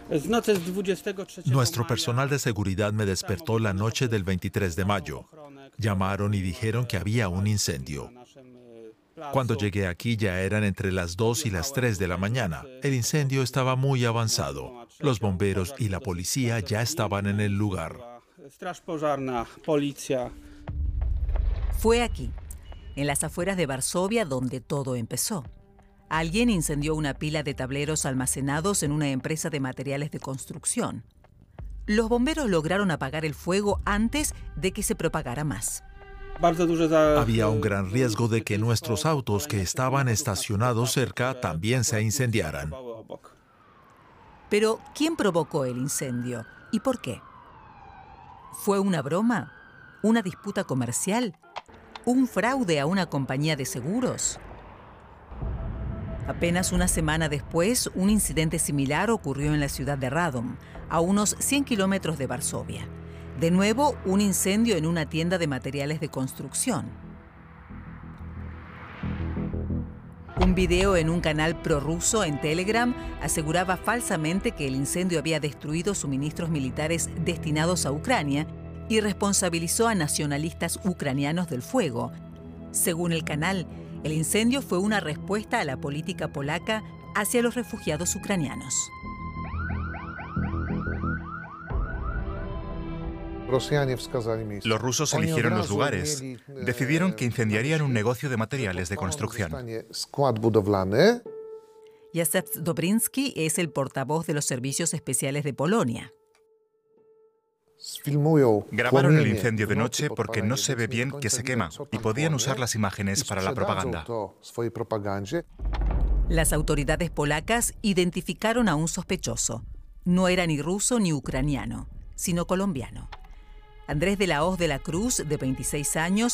Nuestro personal de seguridad me despertó la noche del 23 de mayo. Llamaron y dijeron que había un incendio. Cuando llegué aquí ya eran entre las 2 y las 3 de la mañana. El incendio estaba muy avanzado. Los bomberos y la policía ya estaban en el lugar. Fue aquí, en las afueras de Varsovia, donde todo empezó. Alguien incendió una pila de tableros almacenados en una empresa de materiales de construcción. Los bomberos lograron apagar el fuego antes de que se propagara más. Había un gran riesgo de que nuestros autos que estaban estacionados cerca también se incendiaran. Pero, ¿quién provocó el incendio y por qué? ¿Fue una broma? ¿Una disputa comercial? ¿Un fraude a una compañía de seguros? Apenas una semana después, un incidente similar ocurrió en la ciudad de Radom, a unos 100 kilómetros de Varsovia. De nuevo, un incendio en una tienda de materiales de construcción. Un video en un canal prorruso en Telegram aseguraba falsamente que el incendio había destruido suministros militares destinados a Ucrania y responsabilizó a nacionalistas ucranianos del fuego. Según el canal, el incendio fue una respuesta a la política polaca hacia los refugiados ucranianos. Los rusos eligieron los lugares. Decidieron que incendiarían un negocio de materiales de construcción. Jacek Dobrynski es el portavoz de los servicios especiales de Polonia. Grabaron el incendio de noche porque no se ve bien que se quema y podían usar las imágenes para la propaganda. Las autoridades polacas identificaron a un sospechoso. No era ni ruso ni ucraniano, sino colombiano. Andrés de la Hoz de la Cruz, de 26 años,